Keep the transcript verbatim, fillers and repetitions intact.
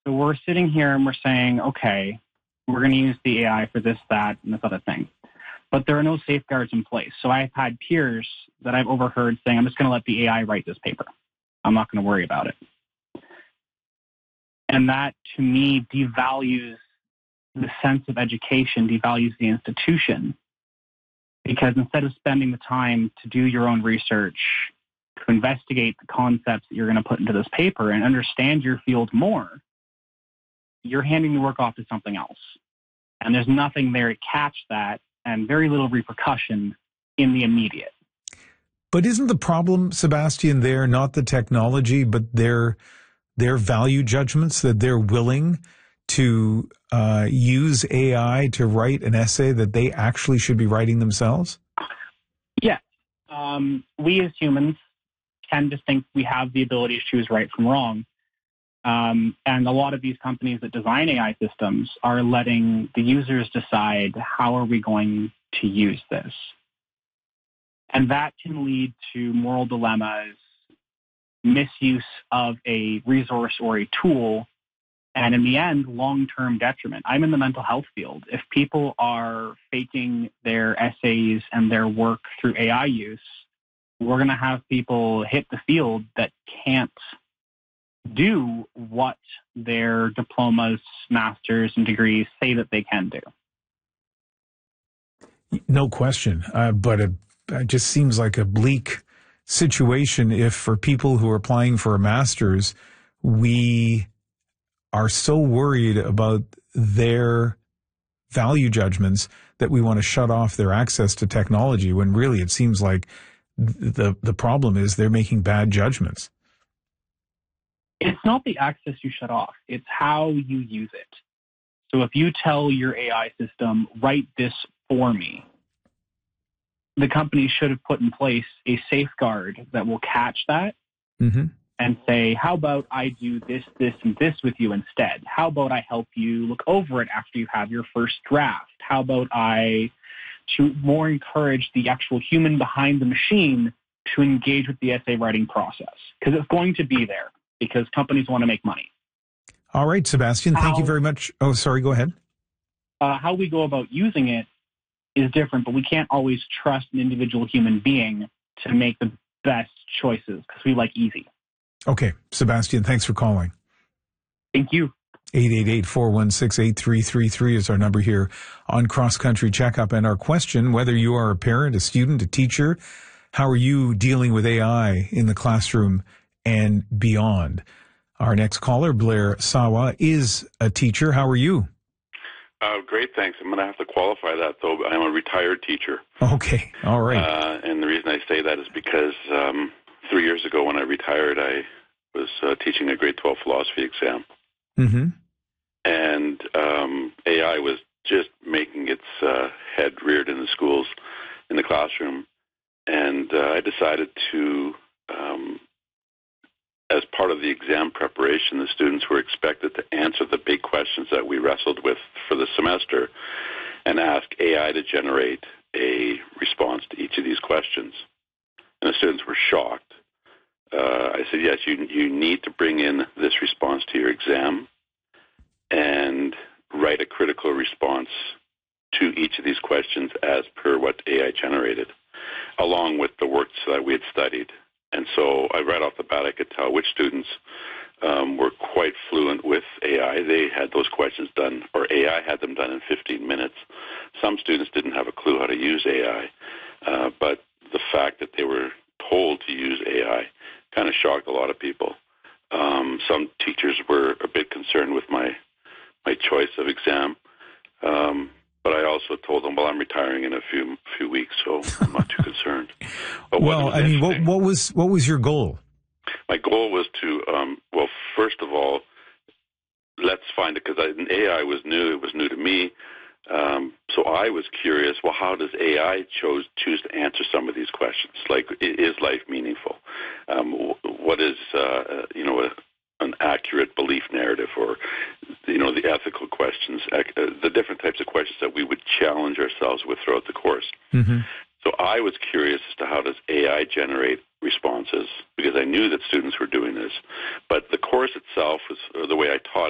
So we're sitting here and we're saying, okay, we're going to use the A I for this, that, and this other thing. But there are no safeguards in place. So I've had peers that I've overheard saying, I'm just going to let the A I write this paper. I'm not going to worry about it. And that, to me, devalues the sense of education, devalues the institution. Because instead of spending the time to do your own research, to investigate the concepts that you're going to put into this paper and understand your field more, you're handing the work off to something else. And there's nothing there to catch that and very little repercussion in the immediate. But isn't the problem, Sebastian, there not the technology, but their their value judgments, that they're willing to uh, use A I to write an essay that they actually should be writing themselves? Yes. Um, we as humans tend to think we have the ability to choose right from wrong. Um, and a lot of these companies that design A I systems are letting the users decide, how are we going to use this? And that can lead to moral dilemmas, misuse of a resource or a tool, and in the end, long-term detriment. I'm in the mental health field. If people are faking their essays and their work through A I use, we're going to have people hit the field that can't do what their diplomas, masters, and degrees say that they can do. No question. Uh, but it, it just seems like a bleak situation if for people who are applying for a master's, we are so worried about their value judgments that we want to shut off their access to technology, when really it seems like the the problem is they're making bad judgments. It's not the access you shut off. It's how you use it. So if you tell your A I system, write this for me, the company should have put in place a safeguard that will catch that mm-hmm. and say, how about I do this, this, and this with you instead? How about I help you look over it after you have your first draft? How about I to more encourage the actual human behind the machine to engage with the essay writing process? Because it's going to be there, because companies want to make money. All right, Sebastian, thank how, you very much. Oh, sorry, go ahead. Uh, how we go about using it is different, but we can't always trust an individual human being to make the best choices because we like easy. Okay, Sebastian, thanks for calling. Thank you. eight eight eight, four one six, eight three three three is our number here on Cross Country Checkup. And our question, whether you are a parent, a student, a teacher, how are you dealing with A I in the classroom and beyond? Our next caller, Blair Sawa, is a teacher. How are you? Uh, great, thanks. I'm going to have to qualify that, though. I'm a retired teacher. Okay, all right. Uh, and the reason I say that is because um, three years ago when I retired, I was uh, teaching a grade twelve philosophy exam. Mm-hmm. And um, A I was just making its uh, head reared in the schools, in the classroom. And uh, I decided to... Um, As part of the exam preparation, the students were expected to answer the big questions that we wrestled with for the semester and ask A I to generate a response to each of these questions. And the students were shocked. Uh, I said, yes, you, you need to bring in this response to your exam and write a critical response to each of these questions as per what A I generated, along with the works that we had studied. And so I right off the bat, I could tell which students um, were quite fluent with A I. They had those questions done, or A I had them done in fifteen minutes. Some students didn't have a clue how to use A I, uh, but the fact that they were told to use A I kind of shocked a lot of people. Um, some teachers were a bit concerned with my my choice of exam. Um, But I also told them, well, I'm retiring in a few few weeks, so I'm not too concerned. But well, I mean, what, what was what was your goal? My goal was to, um, well, first of all, let's find it, because A I was new. It was new to me. Um, so I was curious, well, how does A I chose, choose to answer some of these questions? Like, is life meaningful? Um, what is, uh, you know, a, an accurate belief narrative, or, you know, the ethical questions, uh, the different types of questions that we would challenge ourselves with throughout the course. Mm-hmm. So I was curious as to how does A I generate responses, because I knew that students were doing this. But the course itself, was, or the way I taught